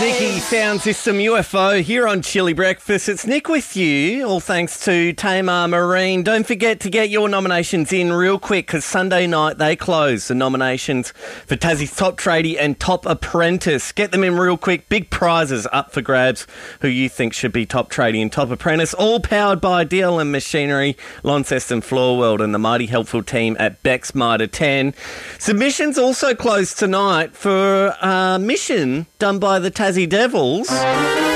Nicky Sound System UFO here on Chili Breakfast. It's Nick with you, all thanks to Tamar Marine. Don't forget to get your nominations in real quick because Sunday night they close the nominations for Tassie's Top Tradie and Top Apprentice. Get them in real quick. Big prizes up for grabs. Who you think should be Top Tradie and Top Apprentice. All powered by DLM Machinery, Launceston Floor World and the mighty helpful team at Beck's Mitre 10. Submissions also closed tonight for a mission done by the Tassie Devils.